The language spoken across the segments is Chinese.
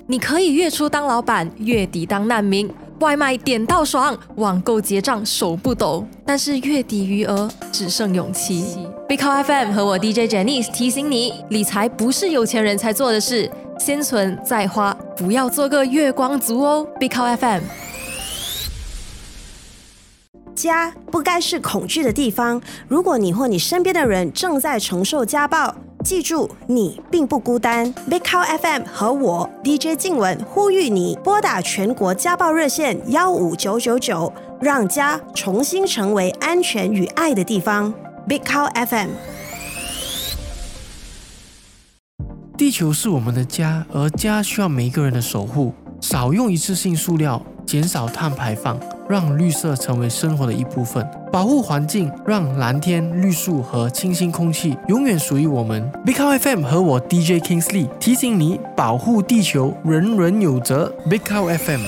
你可以月初当老板，月底当难民，外卖点到爽，网购结账手不抖，但是月底余额只剩勇气。Big Cow FM 和我 DJ Janice 提醒你，理财不是有钱人才做的事，先存再花，不要做个月光族哦。Big Cow FM。 家不该是恐惧的地方。如果你或你身边的人正在承受家暴，记住，你并不孤单。Big Cow FM 和我 DJ 静雯呼吁你拨打全国家暴热线15999，让家重新成为安全与爱的地方。Big Cow FM。 地球是我们的家，而家需要每一个人的守护。少用一次性塑料，减少碳排放，让绿色成为生活的一部分。保护环境，让蓝天、绿树和清新空气永远属于我们。Big Cow FM 和我 DJ Kingsley 提醒你，保护地球，人人有责。Big Cow FM。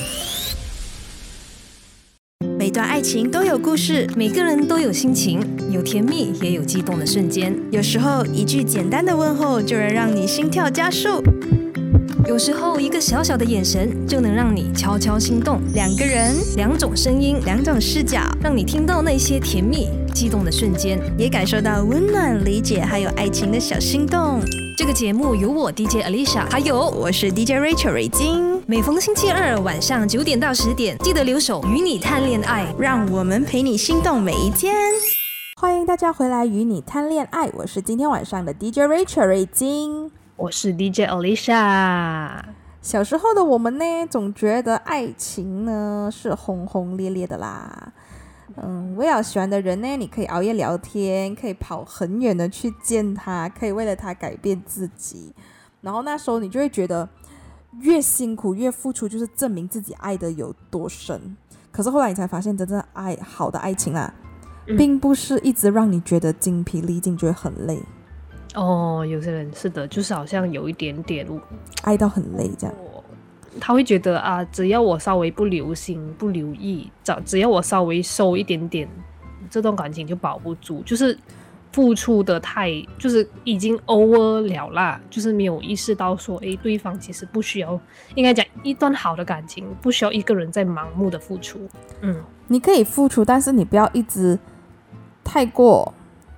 每段爱情都有故事， 每个人都有心情，有甜蜜也有激动的瞬间。 有时候一句简单的问候就能让你心跳加速， 有时候一个小小的眼神就能让你悄悄心动。 两个人， 两种声音， 两种视角， 让你听到那些甜蜜激动的瞬间， 也感受到温暖、理解还有爱情的小心动。 这个节目由我 DJ Alicia 还有我是 DJ Rachel 瑞金， 每逢星期二晚上9点到10点，记得留守与你谈恋爱， 让我们陪你心动每一天。 欢迎大家回来与你谈恋爱，我是今天晚上的 DJ Rachel 瑞金， 我是 DJ Alicia。 小时候的我们呢，总觉得爱情呢是轰轰烈烈的啦。为了喜欢的人呢，你可以熬夜聊天，可以跑很远的去见他，可以为了他改变自己。然后那时候你就会觉得，越辛苦越付出，就是证明自己爱的有多深。可是后来你才发现，真正爱好的爱情啊，并不是一直让你觉得精疲力尽，觉得很累。 有些人是的，就是好像有一点点爱到很累这样。 他会觉得啊，只要我稍微不留心不留意，只要我稍微收一点点，这段感情就保不住，就是付出的太，就是已经 over 了啦，就是没有意识到说对方其实不需要，应该讲一段好的感情不需要一个人在盲目的付出。 你可以付出，但是你不要一直太过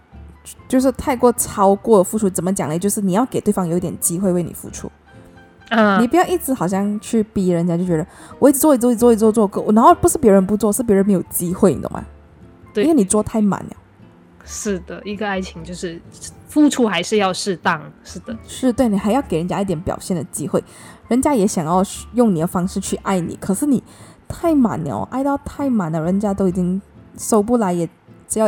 超过付出。怎么讲呢？就是你要给对方有一点机会为你付出。你不要一直好像去逼人家，就觉得我一直做，然后不是别人不做，是别人没有机会，你懂吗？ 对， 因为你做太满了。 是的，一个爱情就是付出还是要适当。是的， 是对，你还要给人家一点表现的机会，人家也想要用你的方式去爱你，可是你太满了，爱到太满了，人家都已经收不来，也